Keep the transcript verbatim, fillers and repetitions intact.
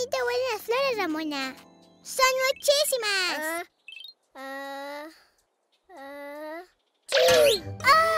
bonito huelen las flores, Ramona. ¡Son muchísimas! Ah, ah, ah. ¡Ah!